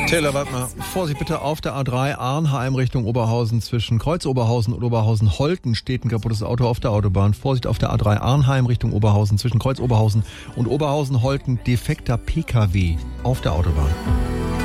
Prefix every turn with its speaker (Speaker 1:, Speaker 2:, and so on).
Speaker 1: Taylor, warte mal. Vorsicht bitte auf der A3 Arnheim Richtung Oberhausen. Zwischen Kreuz Oberhausen und Oberhausen-Holten steht ein kaputtes Auto auf der Autobahn. Vorsicht auf der A3 Arnheim Richtung Oberhausen. Zwischen Kreuz Oberhausen und Oberhausen-Holten defekter PKW auf der Autobahn.